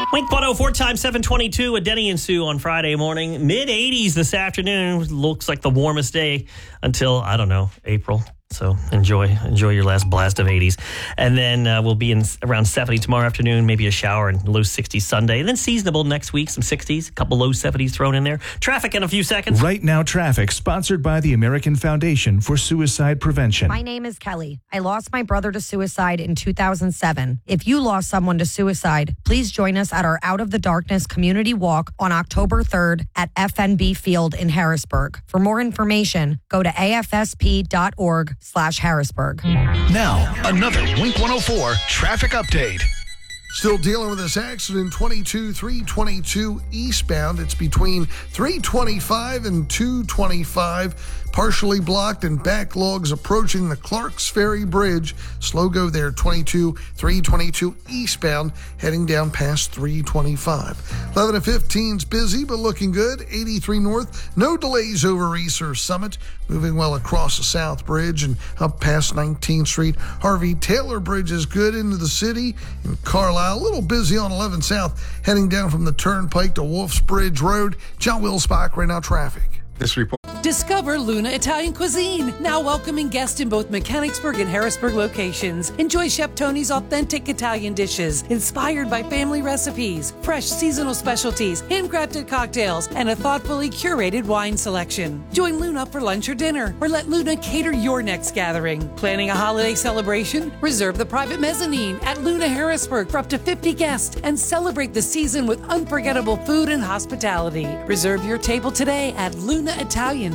Wink 104 time 722 with Denny and Sue on Friday morning. Mid-80s this afternoon. Looks like the warmest day until, I don't know, April. So enjoy your last blast of 80s. And then we'll be in around 70 tomorrow afternoon, maybe a shower and low 60s Sunday. And then seasonable next week, some 60s, a couple low 70s thrown in there. Traffic in a few seconds. Right Now Traffic, sponsored by the American Foundation for Suicide Prevention. My name is Kelly. I lost my brother to suicide in 2007. If you lost someone to suicide, please join us at our Out of the Darkness community walk on October 3rd at FNB Field in Harrisburg. For more information, go to afsp.org/Harrisburg. Now, another Wink 104 traffic update. Still dealing with this accident, 322 eastbound. It's between 325 and 225. Partially blocked and backlogs approaching the Clarks Ferry Bridge. Slow go there, 322 eastbound, heading down past 325. 11 to 15's busy, but looking good. 83 north, no delays over Easter Summit. Moving well across the South Bridge and up past 19th Street. Harvey Taylor Bridge is good into the city. In Carlisle, a little busy on 11 South, heading down from the Turnpike to Wolf's Bridge Road. John Wilsbach, right now traffic. This report. Discover Luna Italian Cuisine, now welcoming guests in both Mechanicsburg and Harrisburg locations. Enjoy Chef Tony's authentic Italian dishes, inspired by family recipes, fresh seasonal specialties, handcrafted cocktails, and a thoughtfully curated wine selection. Join Luna for lunch or dinner, or let Luna cater your next gathering. Planning a holiday celebration? Reserve the private mezzanine at Luna Harrisburg for up to 50 guests and celebrate the season with unforgettable food and hospitality. Reserve your table today at lunaitalian.com.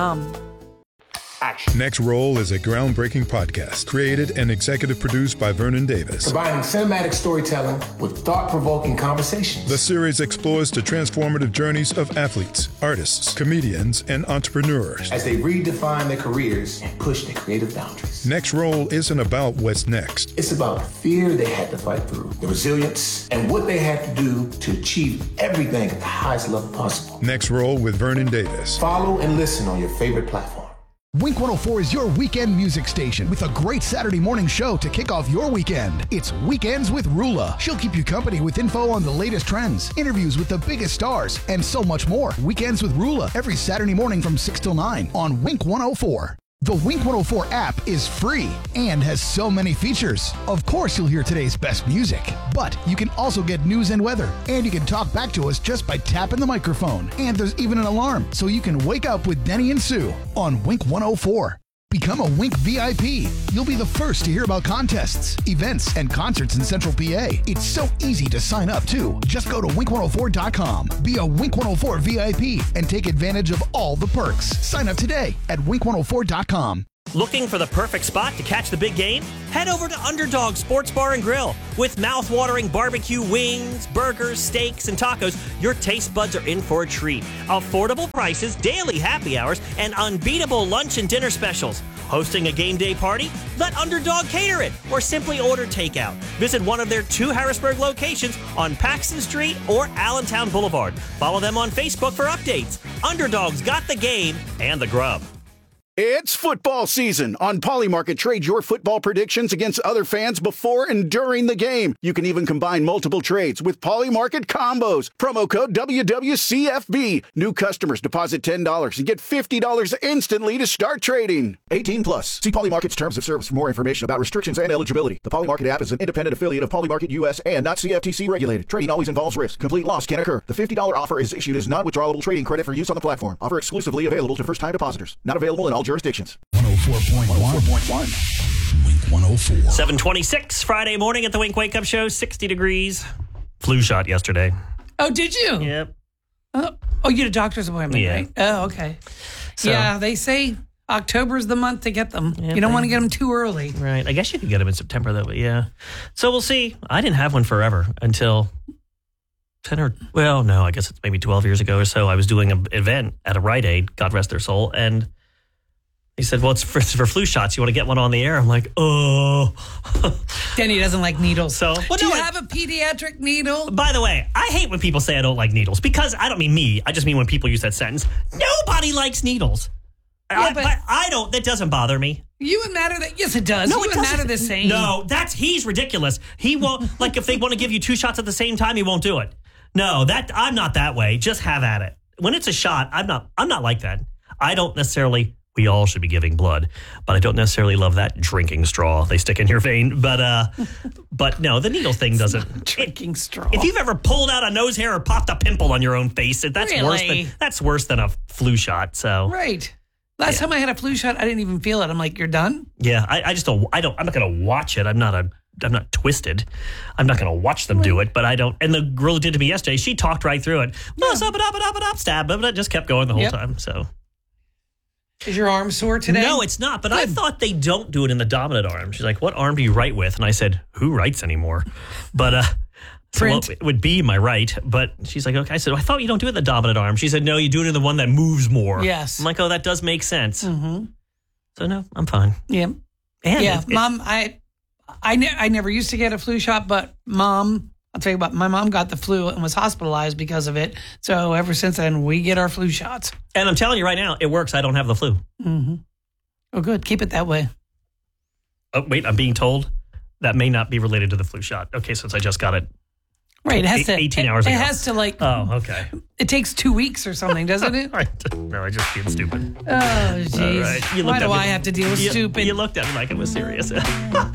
Next Roll is a groundbreaking podcast created and executive produced by Vernon Davis. Combining cinematic storytelling with thought-provoking conversations. The series explores the transformative journeys of athletes, artists, comedians, and entrepreneurs as they redefine their careers and push their creative boundaries. Next Roll isn't about what's next. It's about the fear they had to fight through, the resilience, and what they had to do to achieve everything at the highest level possible. Next Roll with Vernon Davis. Follow and listen on your favorite platform. Wink 104 is your weekend music station with a great Saturday morning show to kick off your weekend. It's Weekends with Rula. She'll keep you company with info on the latest trends, interviews with the biggest stars, and so much more. Weekends with Rula every Saturday morning from 6 till 9 on Wink 104. The Wink 104 app is free and has so many features. Of course, you'll hear today's best music, but you can also get news and weather, and you can talk back to us just by tapping the microphone. And there's even an alarm, so you can wake up with Denny and Sue on Wink 104. Become a Wink VIP. You'll be the first to hear about contests, events, and concerts in Central PA. It's so easy to sign up, too. Just go to wink104.com. Be a Wink 104 VIP and take advantage of all the perks. Sign up today at wink104.com. Looking for the perfect spot to catch the big game? Head over to Underdog Sports Bar and Grill. With mouth-watering barbecue wings, burgers, steaks, and tacos, your taste buds are in for a treat. Affordable prices, daily happy hours, and unbeatable lunch and dinner specials. Hosting a game day party? Let Underdog cater it, or simply order takeout. Visit one of their 2 Harrisburg locations on Paxton Street or Allentown Boulevard. Follow them on Facebook for updates. Underdog's got the game and the grub. It's football season. On Polymarket, trade your football predictions against other fans before and during the game. You can even combine multiple trades with Polymarket combos. Promo code WWCFB. New customers deposit $10 and get $50 instantly to start trading. 18 plus. See Polymarket's terms of service for more information about restrictions and eligibility. The Polymarket app is an independent affiliate of Polymarket US and not CFTC regulated. Trading always involves risk. Complete loss can occur. The $50 offer is issued as non-withdrawable trading credit for use on the platform. Offer exclusively available to first-time depositors. Not available in all jurisdictions. 104.1. Wink 104. 726 Friday morning at the Wink Wake Up Show. 60 degrees. Flu shot yesterday. Oh, did you? Yep. Oh, you had a doctor's appointment, right? Oh, okay. So, yeah, they say October's the month to get them. You don't want to get them too early. Right. I guess you could get them in September, though, but yeah. So we'll see. I didn't have one forever until 10 or, well, no, I guess it's maybe 12 years ago or so. I was doing an event at a Rite Aid, God rest their soul, and he said, well, it's for flu shots. You want to get one on the air? I'm like, oh. Denny doesn't like needles. So, do you have a pediatric needle? By the way, I hate when people say I don't like needles because I don't mean me. I just mean when people use that sentence. Nobody likes needles. Yeah, but I don't. That doesn't bother me. You and Matt are the... Yes, it does. No, you it and Matt doesn't. are the same. No, he's ridiculous. He won't, like, if they want to give you 2 shots at the same time, he won't do it. No, I'm not that way. Just have at it. When it's a shot, I'm not like that. I don't necessarily... We all should be giving blood, but I don't necessarily love that drinking straw they stick in your vein. But no, the needle thing doesn't. Drinking straw. If you've ever pulled out a nose hair or popped a pimple on your own face, that's worse than a flu shot. So right. Last time I had a flu shot, I didn't even feel it. I'm like, you're done? Yeah, I just don't. I'm not going to watch it. I'm not twisted. I'm not going to watch them do it, but I don't. And the girl who did it to me yesterday, she talked right through it. Stab, but it just kept going the whole time. So. Is your arm sore today? No, it's not. But I thought they don't do it in the dominant arm. She's like, "What arm do you write with?" And I said, "Who writes anymore?" But it would be my right. But she's like, "Okay." I said, "I thought you don't do it in the dominant arm." She said, "No, you do it in the one that moves more." Yes. I'm like, "Oh, that does make sense." Mm-hmm. So no, I'm fine. Yeah. And Mom, I never used to get a flu shot, but Mom. I'll tell you about my mom got the flu and was hospitalized because of it. So ever since then, we get our flu shots. And I'm telling you right now, it works. I don't have the flu. Mm-hmm. Oh, good. Keep it that way. Oh, wait, I'm being told that may not be related to the flu shot. Okay, since I just got it. Right. It has 18 hours ago. It has to Oh, okay. It takes 2 weeks or something, doesn't it? No, I just being stupid. Oh, jeez. Right. Why do I have to deal with stupid? You looked at me like it was serious.